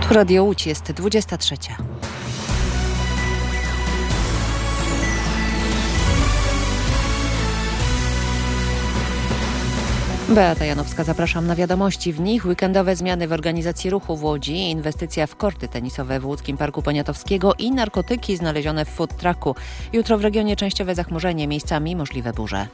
Tu Radio Łódź, jest 23. Beata Janowska, zapraszam na wiadomości. W nich weekendowe zmiany w organizacji ruchu w Łodzi, inwestycja w korty tenisowe w Łódzkim Parku Poniatowskiego i narkotyki znalezione w food trucku. Jutro w regionie częściowe zachmurzenie, miejscami możliwe burze.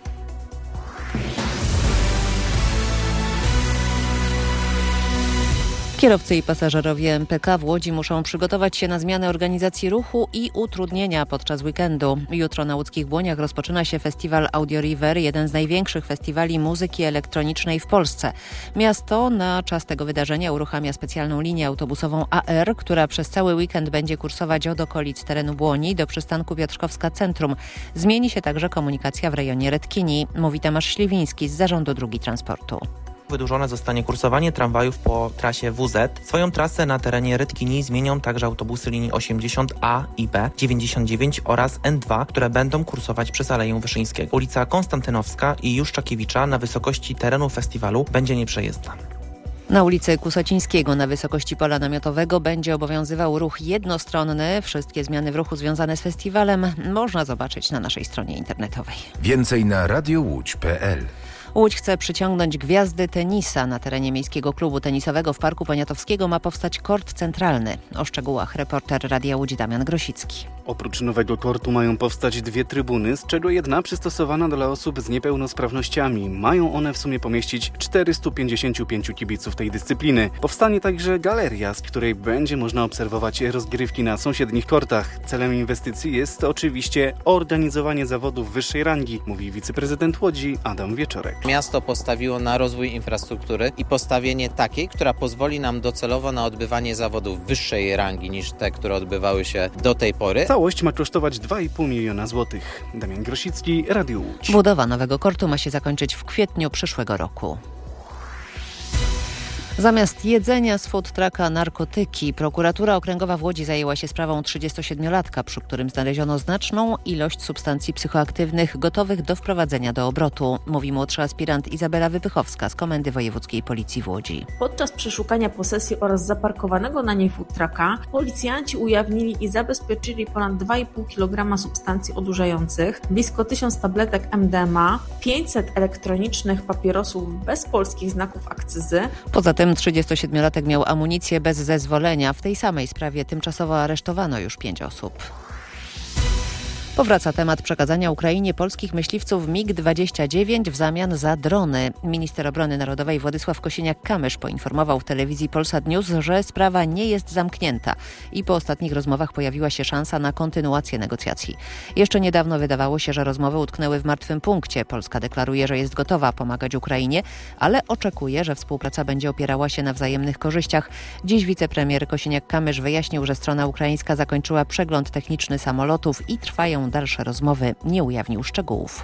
Kierowcy i pasażerowie MPK w Łodzi muszą przygotować się na zmianę organizacji ruchu i utrudnienia podczas weekendu. Jutro na łódzkich Błoniach rozpoczyna się festiwal Audio River, jeden z największych festiwali muzyki elektronicznej w Polsce. Miasto na czas tego wydarzenia uruchamia specjalną linię autobusową AR, która przez cały weekend będzie kursować od okolic terenu Błoni do przystanku Piotrkowska Centrum. Zmieni się także komunikacja w rejonie Redkini, mówi Tomasz Śliwiński z Zarządu Drógi Transportu. Wydłużone zostanie kursowanie tramwajów po trasie WZ. Swoją trasę na terenie Redkini zmienią także autobusy linii 80A i B, 99 oraz N2, które będą kursować przez Aleję Wyszyńskiego. Ulica Konstantynowska i Juszczakiewicza na wysokości terenu festiwalu będzie nieprzejezdna. Na ulicy Kusocińskiego na wysokości pola namiotowego będzie obowiązywał ruch jednostronny. Wszystkie zmiany w ruchu związane z festiwalem można zobaczyć na naszej stronie internetowej. Więcej na radiołódź.pl. Łódź chce przyciągnąć gwiazdy tenisa. Na terenie Miejskiego Klubu Tenisowego w Parku Poniatowskiego ma powstać kort centralny. O szczegółach reporter Radia Łódź Damian Grosicki. Oprócz nowego kortu mają powstać dwie trybuny, z czego jedna przystosowana dla osób z niepełnosprawnościami. Mają one w sumie pomieścić 455 kibiców tej dyscypliny. Powstanie także galeria, z której będzie można obserwować rozgrywki na sąsiednich kortach. Celem inwestycji jest oczywiście organizowanie zawodów wyższej rangi, mówi wiceprezydent Łodzi Adam Wieczorek. Miasto postawiło na rozwój infrastruktury i postawienie takiej, która pozwoli nam docelowo na odbywanie zawodów wyższej rangi niż te, które odbywały się do tej pory. Całość ma kosztować 2,5 miliona złotych. Damian Grosicki, Radio Łódź. Budowa nowego kortu ma się zakończyć w kwietniu przyszłego roku. Zamiast jedzenia z food trucka narkotyki, prokuratura okręgowa w Łodzi zajęła się sprawą 37-latka, przy którym znaleziono znaczną ilość substancji psychoaktywnych gotowych do wprowadzenia do obrotu, mówi młodszy aspirant Izabela Wypychowska z Komendy Wojewódzkiej Policji w Łodzi. Podczas przeszukania posesji oraz zaparkowanego na niej food trucka policjanci ujawnili i zabezpieczyli ponad 2,5 kg substancji odurzających, blisko 1000 tabletek MDMA, 500 elektronicznych papierosów bez polskich znaków akcyzy. Poza tym 37-latek miał amunicję bez zezwolenia. W tej samej sprawie tymczasowo aresztowano już 5 osób. Powraca temat przekazania Ukrainie polskich myśliwców MiG-29 w zamian za drony. Minister Obrony Narodowej Władysław Kosiniak-Kamysz poinformował w telewizji Polsat News, że sprawa nie jest zamknięta i po ostatnich rozmowach pojawiła się szansa na kontynuację negocjacji. Jeszcze niedawno wydawało się, że rozmowy utknęły w martwym punkcie. Polska deklaruje, że jest gotowa pomagać Ukrainie, ale oczekuje, że współpraca będzie opierała się na wzajemnych korzyściach. Dziś wicepremier Kosiniak-Kamysz wyjaśnił, że strona ukraińska zakończyła przegląd techniczny samolotów i trwają dalsze rozmowy, nie ujawnił szczegółów.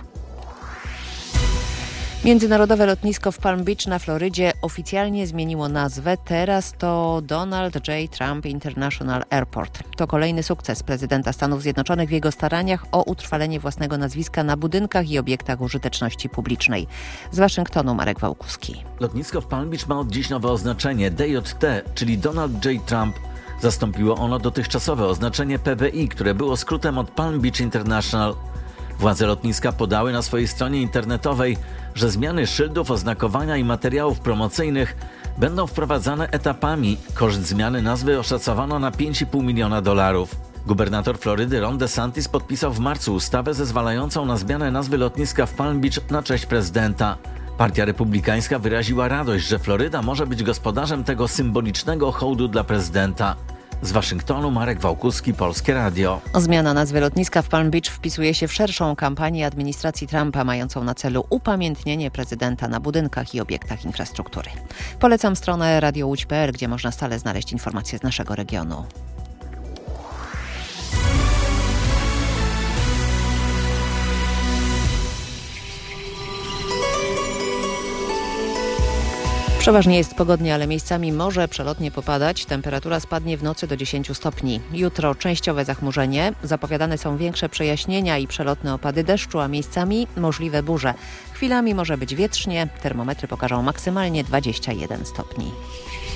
Międzynarodowe lotnisko w Palm Beach na Florydzie oficjalnie zmieniło nazwę. Teraz to Donald J. Trump International Airport. To kolejny sukces prezydenta Stanów Zjednoczonych w jego staraniach o utrwalenie własnego nazwiska na budynkach i obiektach użyteczności publicznej. Z Waszyngtonu Marek Wałkuski. Lotnisko w Palm Beach ma od dziś nowe oznaczenie DJT, czyli Donald J. Trump. Zastąpiło ono dotychczasowe oznaczenie PBI, które było skrótem od Palm Beach International. Władze lotniska podały na swojej stronie internetowej, że zmiany szyldów, oznakowania i materiałów promocyjnych będą wprowadzane etapami. Koszt zmiany nazwy oszacowano na $5,5 miliona. Gubernator Florydy Ron DeSantis podpisał w marcu ustawę zezwalającą na zmianę nazwy lotniska w Palm Beach na cześć prezydenta. Partia Republikańska wyraziła radość, że Floryda może być gospodarzem tego symbolicznego hołdu dla prezydenta. Z Waszyngtonu Marek Wałkuski, Polskie Radio. Zmiana nazwy lotniska w Palm Beach wpisuje się w szerszą kampanię administracji Trumpa mającą na celu upamiętnienie prezydenta na budynkach i obiektach infrastruktury. Polecam stronę radiołódź.pl, gdzie można stale znaleźć informacje z naszego regionu. Przeważnie jest pogodnie, ale miejscami może przelotnie popadać. Temperatura spadnie w nocy do 10 stopni. Jutro częściowe zachmurzenie. Zapowiadane są większe przejaśnienia i przelotne opady deszczu, a miejscami możliwe burze. Chwilami może być wietrznie. Termometry pokażą maksymalnie 21 stopni.